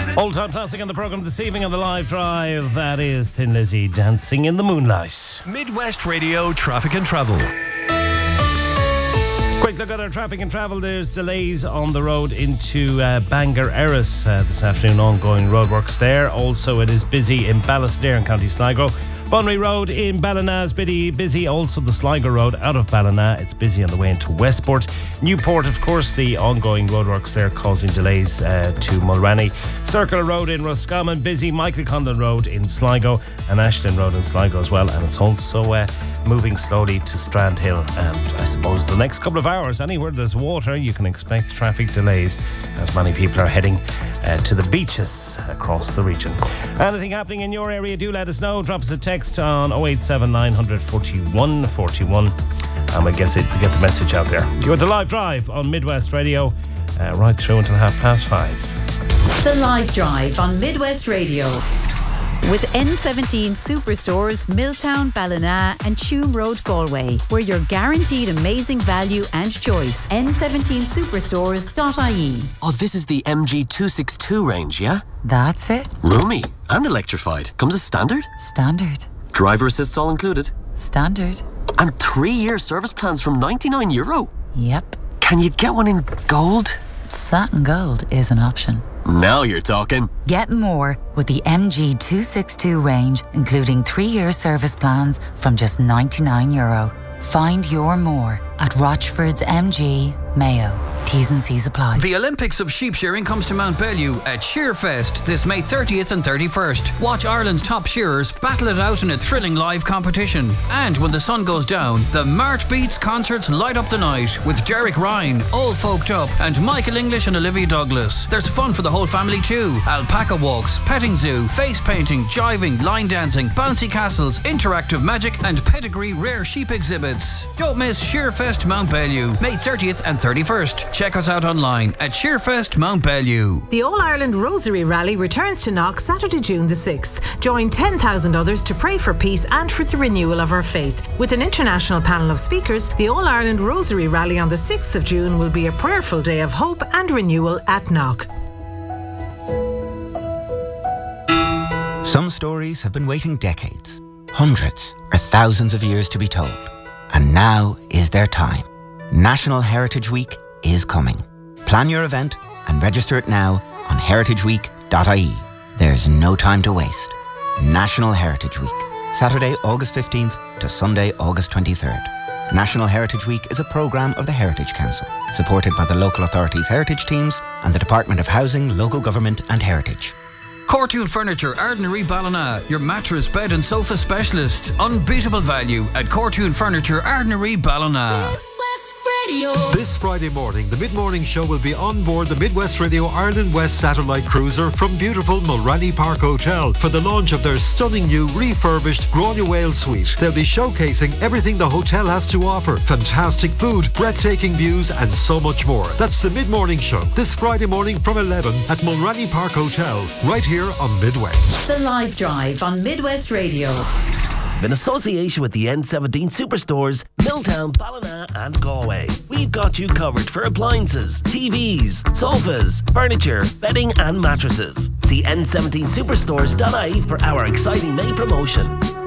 Old time classic on the programme this evening on the live drive. That is Thin Lizzy, Dancing in the Moonlight. Midwest Radio Traffic and Travel. Quick look at our traffic and travel. There's delays on the road into Bangor Erris this afternoon. Ongoing roadworks there. Also, it is busy in Ballasdare in County Sligo. Bunry Road in Ballina is busy. Also, the Sligo Road out of Ballina. It's busy on the way into Westport. Newport, of course, the ongoing roadworks there causing delays to Mulranny. Circular Road in Roscommon, busy. Michael Condon Road in Sligo and Ashton Road in Sligo as well. And it's also moving slowly to Strand Hill. And I suppose the next couple of hours, anywhere there's water, you can expect traffic delays as many people are heading to the beaches across the region. Anything happening in your area, do let us know. Drop us a text on 087 900 41 41 and we guess it to get the message out there. You're the live drive on Midwest Radio right through until 5:30. The live drive on Midwest Radio. With N17 Superstores, Milltown, Ballina and Tuam Road, Galway, where you're guaranteed amazing value and choice. N17superstores.ie. Oh, this is the MG262 range, yeah? That's it. Roomy and electrified. Comes as standard? Standard. Driver assists all included? Standard. And 3-year service plans from €99? Yep. Can you get one in gold? Satin gold is an option. Now you're talking. Get more with the MG262 range, including 3-year service plans from just €99. Find your more at Rochford's MG, Mayo. T's and C's apply. The Olympics of sheep shearing comes to Mount Bellew at Shearfest this May 30th and 31st. Watch Ireland's top shearers battle it out in a thrilling live competition. And when the sun goes down, the Mart Beats concerts light up the night with Derek Ryan, All Folked Up, and Michael English and Olivia Douglas. There's fun for the whole family too. Alpaca walks, petting zoo, face painting, jiving, line dancing, bouncy castles, interactive magic, and pedigree rare sheep exhibits. Don't miss Shearfest Mount Bellew, May 30th and 31st. Check us out online at Shearfest Mount Bellew. The All-Ireland Rosary Rally returns to Knock Saturday, June the 6th. Join 10,000 others to pray for peace and for the renewal of our faith. With an international panel of speakers, the All-Ireland Rosary Rally on the 6th of June will be a prayerful day of hope and renewal at Knock. Some stories have been waiting decades, hundreds or thousands of years to be told. And now is their time. National Heritage Week is coming. Plan your event and register it now on heritageweek.ie. There's no time to waste. National Heritage Week, Saturday, August 15th to Sunday, August 23rd. National Heritage Week is a programme of the Heritage Council, supported by the local authorities' heritage teams and the Department of Housing, Local Government and Heritage. Cortoon Furniture, Ardnary Ballina, your mattress, bed and sofa specialist. Unbeatable value at Cortoon Furniture, Ardnary Ballina. This Friday morning, the Mid-Morning Show will be on board the Midwest Radio Ireland West Satellite Cruiser from beautiful Mulranny Park Hotel for the launch of their stunning new refurbished Grania Whale Suite. They'll be showcasing everything the hotel has to offer. Fantastic food, breathtaking views and so much more. That's the Mid-Morning Show this Friday morning from 11 at Mulranny Park Hotel, right here on Midwest. The live drive on Midwest Radio. In association with the N17 Superstores, Milltown, Ballina and Galway. We've got you covered for appliances, TVs, sofas, furniture, bedding and mattresses. See n17superstores.ie for our exciting May promotion.